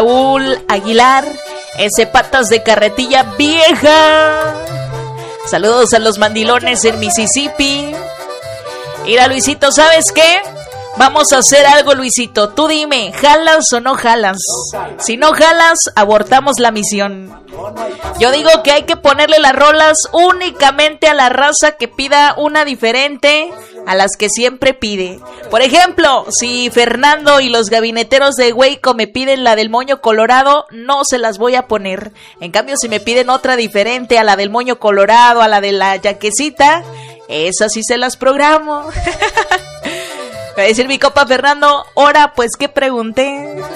Raúl Aguilar, ese patas de carretilla vieja. Saludos a los mandilones en Mississippi. Mira, Luisito, ¿sabes qué? Vamos a hacer algo, Luisito. Tú dime, ¿jalas o no jalas? Si no jalas, abortamos la misión. Yo digo que hay que ponerle las rolas únicamente a la raza que pida una diferente a las que siempre pide. Por ejemplo, si Fernando y los gabineteros de Hueco me piden la del moño colorado, no se las voy a poner. En cambio, si me piden otra diferente a la del moño colorado, a la de la yaquecita, esas sí se las programo. Va a decir mi compa Fernando, ahora pues, ¿qué pregunté?